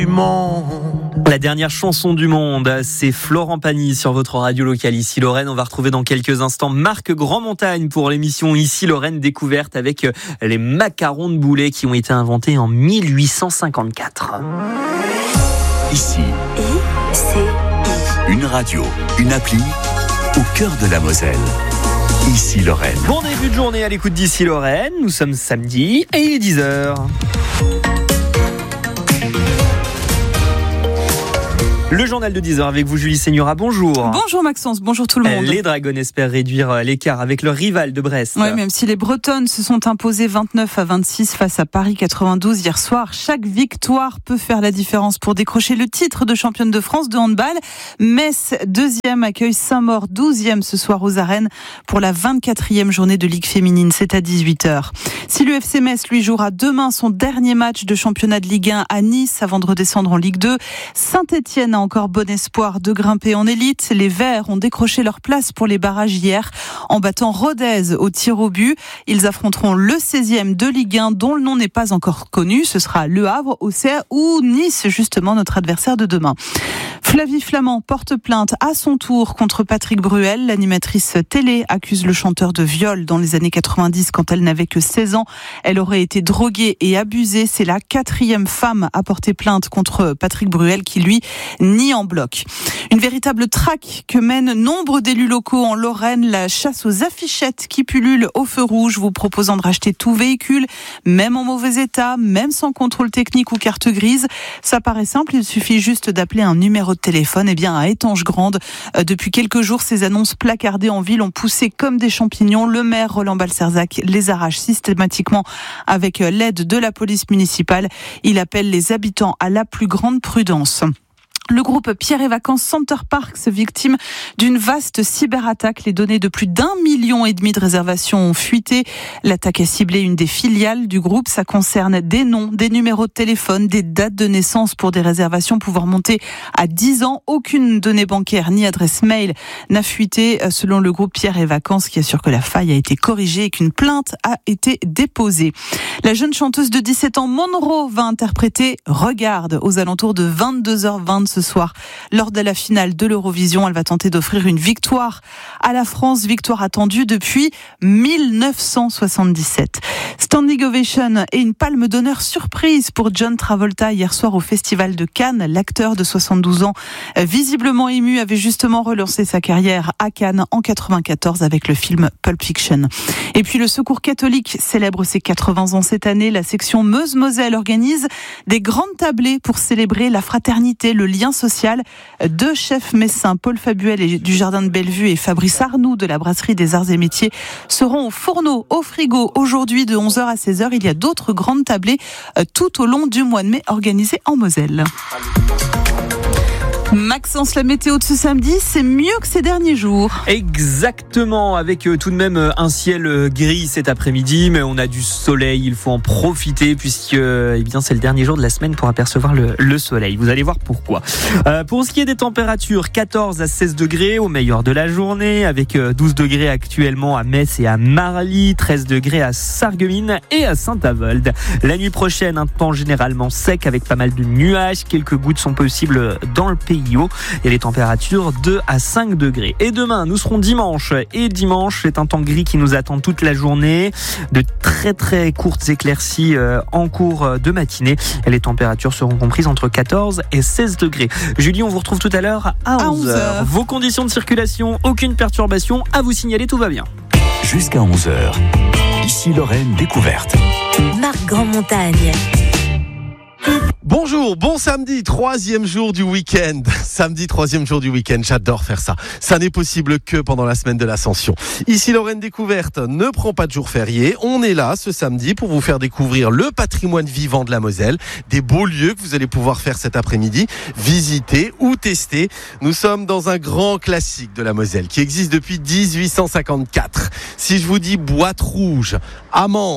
du monde. La dernière chanson du monde, c'est Florent Pagny sur votre radio locale Ici Lorraine. On va retrouver dans quelques instants Marc Grandmontagne pour l'émission Ici Lorraine découverte avec les macarons de boulet qui ont été inventés en 1854. Ici, une radio, une appli au cœur de la Moselle. Ici Lorraine. Bon début de journée à l'écoute d'Ici Lorraine. Nous sommes samedi et il est 10h. Le journal de 10h avec vous, Julie Seigneura, bonjour. Bonjour Maxence, bonjour tout le monde. Les Dragons espèrent réduire l'écart avec leur rival de Brest. Oui, même si les Bretonnes se sont imposées 29-26 face à Paris 92 hier soir, chaque victoire peut faire la différence pour décrocher le titre de championne de France de handball. Metz, 2e, accueille Saint-Maur, 12e ce soir aux arènes pour la 24e journée de Ligue féminine. C'est à 18h. Si le FC Metz lui jouera demain son dernier match de championnat de Ligue 1 à Nice avant de redescendre en Ligue 2, Saint-Etienne a encore bon espoir de grimper en élite. Les Verts ont décroché leur place pour les barrages hier en battant Rodez au tir au but. Ils affronteront le 16e de Ligue 1 dont le nom n'est pas encore connu. Ce sera Le Havre, Auxerre ou Nice, justement notre adversaire de demain. Flavie Flament porte plainte à son tour contre Patrick Bruel. L'animatrice télé accuse le chanteur de viol dans les années 90 quand elle n'avait que 16 ans. Elle aurait été droguée et abusée. C'est la 4e femme à porter plainte contre Patrick Bruel qui, lui, nie en bloc. Une véritable traque que mènent nombre d'élus locaux en Lorraine. La chasse aux affichettes qui pullulent au feu rouge, vous proposant de racheter tout véhicule, même en mauvais état, même sans contrôle technique ou carte grise. Ça paraît simple, il suffit juste d'appeler un numéro de téléphone. Eh bien, à Étanges-Grande, depuis quelques jours, ces annonces placardées en ville ont poussé comme des champignons. Le maire Roland Balcerzac les arrache systématiquement avec l'aide de la police municipale. Il appelle les habitants à la plus grande prudence. Le groupe Pierre et Vacances Center Parks, victime d'une vaste cyberattaque. Les données de plus d'1,5 million de réservations ont fuité. L'attaque a ciblé une des filiales du groupe. Ça concerne des noms, des numéros de téléphone, des dates de naissance pour des réservations pouvant remonter à 10 ans. Aucune donnée bancaire ni adresse mail n'a fuité, selon le groupe Pierre et Vacances, qui assure que la faille a été corrigée et qu'une plainte a été déposée. La jeune chanteuse de 17 ans, Monroe, va interpréter Regarde aux alentours de 22h20 ce soir. Lors de la finale de l'Eurovision, elle va tenter d'offrir une victoire à la France, victoire attendue depuis 1977. Standing ovation et une palme d'honneur surprise pour John Travolta hier soir au Festival de Cannes. L'acteur de 72 ans, visiblement ému, avait justement relancé sa carrière à Cannes en 94 avec le film Pulp Fiction. Et puis le Secours catholique célèbre ses 80 ans cette année. La section Meuse-Moselle organise des grandes tablées pour célébrer la fraternité, le lien social. 2 chefs messins, Paul Fabuel du Jardin de Bellevue et Fabrice Arnoux de la Brasserie des Arts et Métiers, seront au fourneau, au frigo, aujourd'hui de 11h à 16h. Il y a d'autres grandes tablées tout au long du mois de mai organisées en Moselle. Maxence, la météo de ce samedi, c'est mieux que ces derniers jours. Exactement, avec tout de même un ciel gris cet après-midi, mais on a du soleil, il faut en profiter puisque c'est le dernier jour de la semaine pour apercevoir le soleil. Vous allez voir pourquoi. Pour ce qui est des températures, 14 à 16 degrés au meilleur de la journée, avec 12 degrés actuellement à Metz et à Marly, 13 degrés à Sarreguemines et à Saint-Avold. La nuit prochaine, un temps généralement sec avec pas mal de nuages, quelques gouttes sont possibles dans le pays. Et les températures 2 à 5 degrés. Et demain, nous serons dimanche. Et dimanche, c'est un temps gris qui nous attend toute la journée. De très très courtes éclaircies en cours de matinée. Et les températures seront comprises entre 14 et 16 degrés. Julie, on vous retrouve tout à l'heure à 11h. Vos conditions de circulation, aucune perturbation. À vous signaler, tout va bien. Jusqu'à 11h. Ici Lorraine découverte. Marc Grandmontagne. Bonjour, bon samedi, 3e jour du week-end. Samedi, 3e jour du week-end, j'adore faire ça. Ça n'est possible que pendant la semaine de l'Ascension. Ici Lorraine Découverte ne prend pas de jour férié. On est là ce samedi pour vous faire découvrir le patrimoine vivant de la Moselle, des beaux lieux que vous allez pouvoir faire cet après-midi, visiter ou tester. Nous sommes dans un grand classique de la Moselle qui existe depuis 1854. Si je vous dis boîte rouge, amande,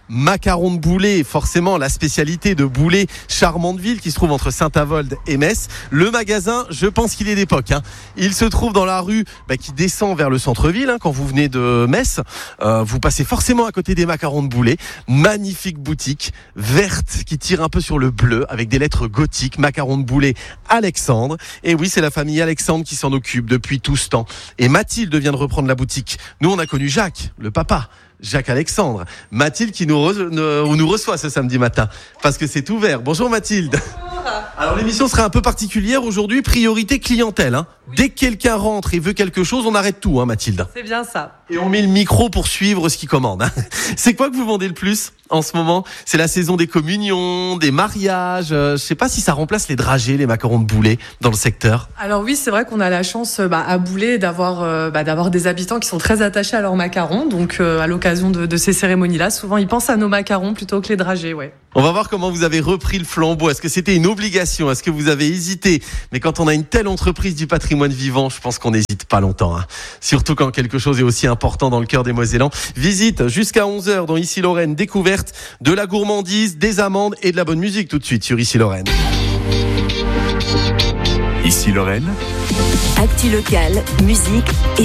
macarons de Boulay, forcément la spécialité de Boulay, Charmanteville, qui se trouve entre Saint-Avold et Metz. Le magasin, je pense qu'il est d'époque. Il se trouve dans la rue qui descend vers le centre-ville. Quand vous venez de Metz, vous passez forcément à côté des macarons de Boulay. Magnifique boutique verte qui tire un peu sur le bleu avec des lettres gothiques. Macarons de Boulay Alexandre. Et oui, c'est la famille Alexandre qui s'en occupe depuis tout ce temps. Et Mathilde vient de reprendre la boutique. Nous, on a connu Jacques, le papa. Jacques Alexandre. Mathilde qui nous reçoit ce samedi matin parce que c'est ouvert. Bonjour Mathilde. Bonjour. Alors l'émission sera un peu particulière aujourd'hui, priorité clientèle. Oui. Dès que quelqu'un rentre et veut quelque chose, on arrête tout, Mathilde. C'est bien ça. Et on met le micro pour suivre ce qu'il commande. C'est quoi que vous vendez le plus en ce moment? C'est la saison des communions, des mariages. Je sais pas si ça remplace les dragées, les macarons de Boulay dans le secteur. Alors oui, c'est vrai qu'on a la chance à Boulay d'avoir des habitants qui sont très attachés à leurs macarons. Donc à l'occasion de ces cérémonies-là, souvent ils pensent à nos macarons plutôt que les dragées. Ouais. On va voir comment vous avez repris le flambeau. Est-ce que c'était une obligation? Est-ce que vous avez hésité? Mais quand on a une telle entreprise du patrimoine vivant, je pense qu'on n'hésite pas longtemps. Surtout quand quelque chose est aussi important dans le cœur des Mosellans. Visite jusqu'à 11h dans Ici Lorraine, découverte de la gourmandise, des amandes et de la bonne musique tout de suite sur Ici Lorraine. Ici Lorraine. Actu locale, musique et